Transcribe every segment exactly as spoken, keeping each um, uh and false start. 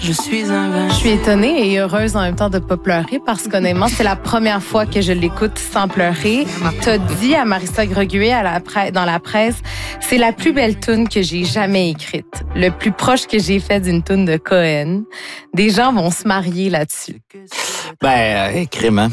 Je suis un Je suis étonnée et heureuse en même temps de pas pleurer parce qu'honnêtement, c'est la première fois que je l'écoute sans pleurer. T'as dit à Marissa Greguet à la presse, dans la presse, c'est la plus belle toune que j'ai jamais écrite. Le plus proche que j'ai fait d'une toune de Cohen. Des gens vont se marier là-dessus. Ben, euh, crime,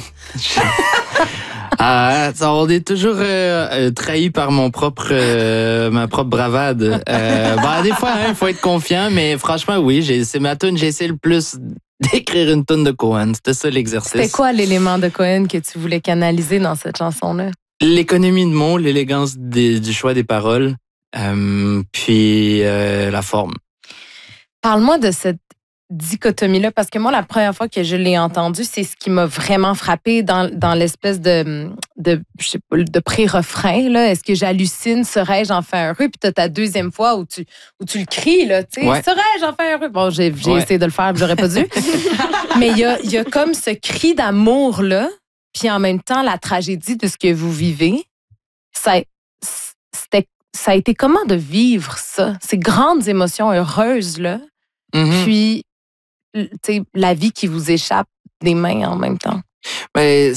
Ah, on est toujours euh, trahi par mon propre, euh, ma propre bravade. Euh, ben, des fois, il hein, faut être confiant, mais franchement, oui, j'ai, c'est ma toune. J'ai essayé le plus d'écrire une toune de Cohen. C'était ça l'exercice. C'était quoi l'élément de Cohen que tu voulais canaliser dans cette chanson-là? L'économie de mots, l'élégance des, du choix des paroles, euh, puis euh, la forme. Parle-moi de cette dichotomie-là, parce que moi, la première fois que je l'ai entendu, c'est ce qui m'a vraiment frappé dans, dans l'espèce de, de, je sais pas, de pré-refrain. Là. Est-ce que j'hallucine? Serais-je enfin heureux? Puis t'as ta deuxième fois où tu, où tu le cries, là, tu sais, ouais. Serais-je enfin heureux? Bon, j'ai, j'ai ouais. essayé de le faire, j'aurais pas dû. Mais il y a, y a comme ce cri d'amour-là, puis en même temps, la tragédie de ce que vous vivez. Ça, c'était, ça a été comment de vivre ça? Ces grandes émotions heureuses-là. Mm-hmm. Puis, t'sais, la vie qui vous échappe des mains en même temps. Ben,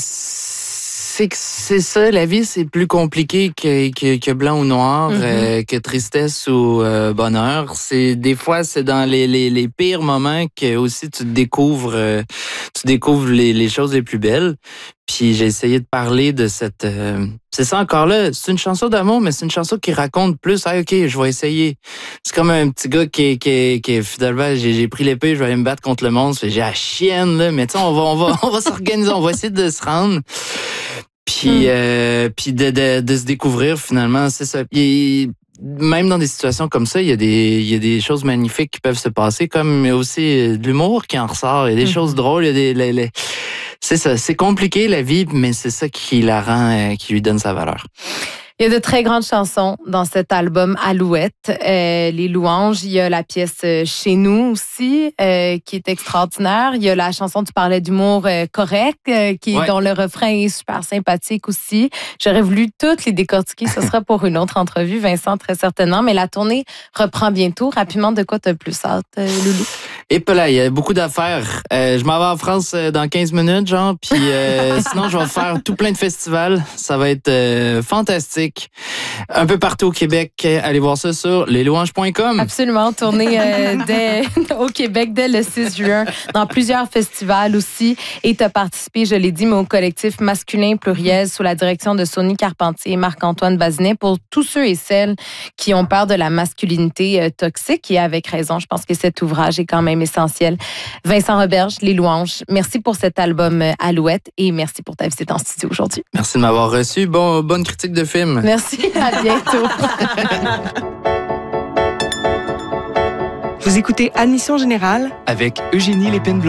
c'est que c'est ça, la vie, c'est plus compliqué que, que, que blanc ou noir, mm-hmm. euh, que tristesse ou euh, bonheur. C'est des fois, c'est dans les, les, les pires moments que aussi tu découvres, euh, tu découvres les, les choses les plus belles. Puis j'ai essayé de parler de cette... Euh, c'est ça encore là, c'est une chanson d'amour, mais c'est une chanson qui raconte plus. Ah, OK, je vais essayer. C'est comme un petit gars qui, qui, qui finalement, j'ai, j'ai pris l'épée, je vais aller me battre contre le monstre. J'ai la chienne, là, mais tu sais, on va, on va, on va s'organiser, on va essayer de se rendre. Puis, mm. euh, puis de, de, de se découvrir finalement, c'est ça. Puis, même dans des situations comme ça, il y a des, il y a des choses magnifiques qui peuvent se passer, comme aussi de l'humour qui en ressort. Il y a des mm. choses drôles, il y a des... Les, les, c'est ça, c'est compliqué la vie, mais c'est ça qui la rend, euh, qui lui donne sa valeur. Il y a de très grandes chansons dans cet album Alouette. Euh, les louanges, il y a la pièce Chez nous aussi, euh, qui est extraordinaire. Il y a la chanson, tu parlais d'humour euh, correct, euh, qui, ouais. dont le refrain est super sympathique aussi. J'aurais voulu toutes les décortiquer. Ce sera pour une autre entrevue, Vincent, très certainement. Mais la tournée reprend bientôt. Rapidement, de quoi tu as plus hâte, euh, Loulou? Et puis là, il y a beaucoup d'affaires. Euh, je m'en vais en France dans quinze minutes, genre. Puis euh, sinon, je vais faire tout plein de festivals. Ça va être euh, fantastique. Un peu partout au Québec. Allez voir ça sur les louanges point com. Absolument. Tournée euh, dès, au Québec dès le six juin dans plusieurs festivals aussi. Et tu as participé, je l'ai dit, mais au collectif masculin pluriel sous la direction de Sonny Carpentier et Marc-Antoine Bazinet pour tous ceux et celles qui ont peur de la masculinité euh, toxique. Et avec raison, je pense que cet ouvrage est quand même essentiel. Vincent Roberge, Les Louanges, merci pour cet album euh, Alouette et merci pour ta visite en studio aujourd'hui. Merci de m'avoir reçu. Bon, bonne critique de film. Merci, à bientôt. Vous écoutez Admission Générale avec Eugénie Lépine-Blondeau.